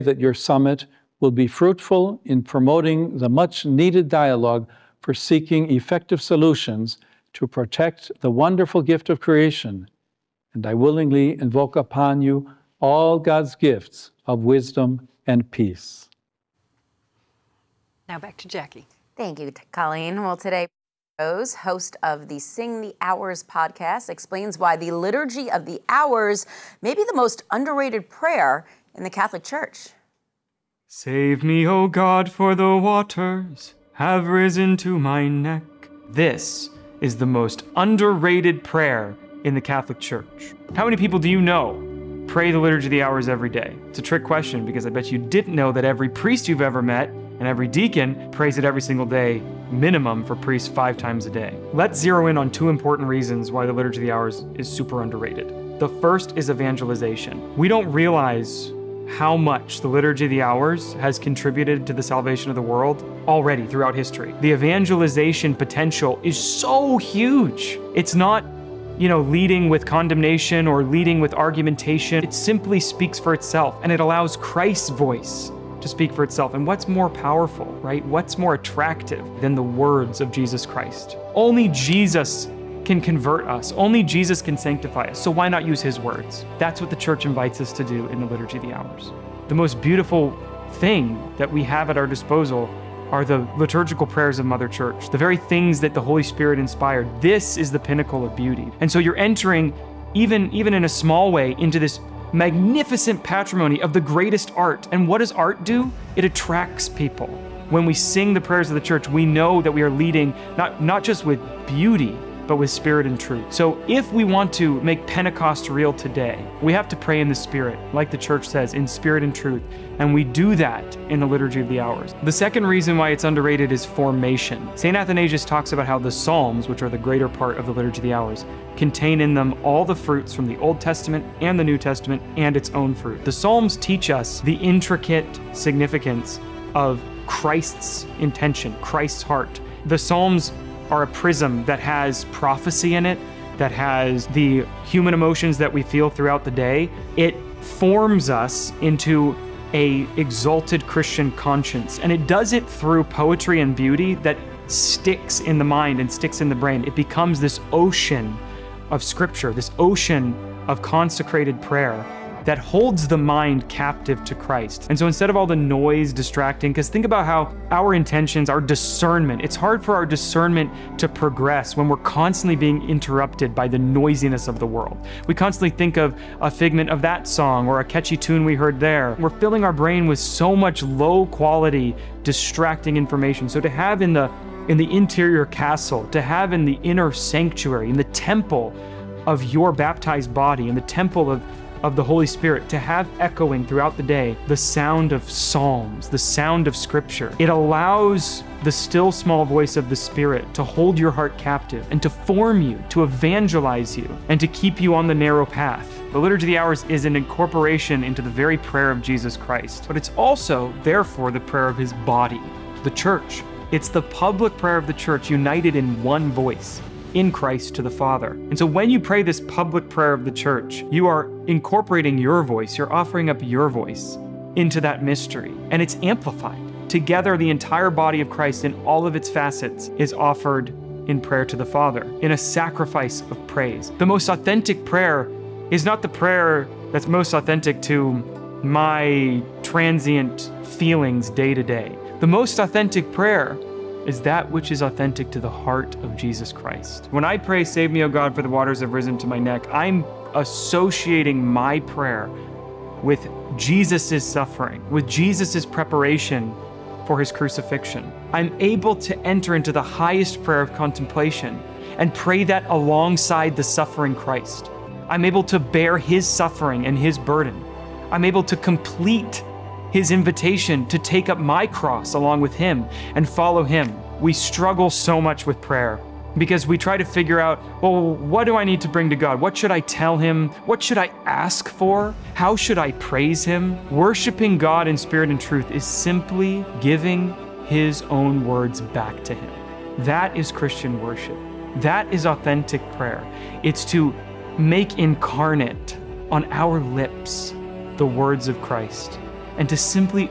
that your summit will be fruitful in promoting the much-needed dialogue for seeking effective solutions to protect the wonderful gift of creation. And I willingly invoke upon you all God's gifts of wisdom and peace. Now back to Jackie. Thank you, Colleen. Well, today, Rose, host of the Sing the Hours podcast, explains why the Liturgy of the Hours may be the most underrated prayer in the Catholic Church. Save me, O God, for the waters have risen to my neck. This is the most underrated prayer in the Catholic Church. How many people do you know pray the Liturgy of the Hours every day? It's a trick question because I bet you didn't know that every priest you've ever met and every deacon prays it every single day, minimum for priests 5 times a day. Let's zero in on 2 important reasons why the Liturgy of the Hours is super underrated. The first is evangelization. We don't realize how much the Liturgy of the Hours has contributed to the salvation of the world already throughout history. The evangelization potential is so huge. It's not, leading with condemnation or leading with argumentation. It simply speaks for itself, and it allows Christ's voice to speak for itself. And what's more powerful, right? What's more attractive than the words of Jesus Christ? Only Jesus can convert us. Only Jesus can sanctify us. So why not use his words? That's what the church invites us to do in the Liturgy of the Hours. The most beautiful thing that we have at our disposal are the liturgical prayers of Mother Church, the very things that the Holy Spirit inspired. This is the pinnacle of beauty. And so you're entering, even in a small way, into this magnificent patrimony of the greatest art. And what does art do? It attracts people. When we sing the prayers of the church, we know that we are leading not just with beauty, but with spirit and truth. So if we want to make Pentecost real today, we have to pray in the Spirit, like the church says, in spirit and truth. And we do that in the Liturgy of the Hours. The second reason why it's underrated is formation. St. Athanasius talks about how the Psalms, which are the greater part of the Liturgy of the Hours, contain in them all the fruits from the Old Testament and the New Testament and its own fruit. The Psalms teach us the intricate significance of Christ's intention, Christ's heart. The Psalms are a prism that has prophecy in it, that has the human emotions that we feel throughout the day. It forms us into a exalted Christian conscience, and it does it through poetry and beauty that sticks in the mind and sticks in the brain. It becomes this ocean of scripture, this ocean of consecrated prayer that holds the mind captive to Christ. And so instead of all the noise distracting, because think about how our intentions, our discernment, it's hard for our discernment to progress when we're constantly being interrupted by the noisiness of the world. We constantly think of a figment of that song or a catchy tune we heard there. We're filling our brain with so much low quality, distracting information. So to have in the interior castle, to have in the inner sanctuary, in the temple of your baptized body, in the temple of the Holy Spirit, to have echoing throughout the day the sound of psalms, the sound of scripture. It allows the still small voice of the Spirit to hold your heart captive and to form you, to evangelize you, and to keep you on the narrow path. The Liturgy of the Hours is an incorporation into the very prayer of Jesus Christ, but it's also, therefore, the prayer of his body, the church. It's the public prayer of the church united in one voice, in Christ to the Father. And so when you pray this public prayer of the church, you are incorporating your voice, you're offering up your voice into that mystery, and it's amplified. Together, the entire body of Christ in all of its facets is offered in prayer to the Father, in a sacrifice of praise. The most authentic prayer is not the prayer that's most authentic to my transient feelings day to day. The most authentic prayer is that which is authentic to the heart of Jesus Christ. When I pray, "Save me, O God, for the waters have risen to my neck," I'm associating my prayer with Jesus' suffering, with Jesus' preparation for his crucifixion. I'm able to enter into the highest prayer of contemplation and pray that alongside the suffering Christ. I'm able to bear his suffering and his burden. I'm able to complete his invitation to take up my cross along with him and follow him. We struggle so much with prayer because we try to figure out, well, what do I need to bring to God? What should I tell him? What should I ask for? How should I praise him? Worshiping God in spirit and truth is simply giving his own words back to him. That is Christian worship. That is authentic prayer. It's to make incarnate on our lips the words of Christ and to simply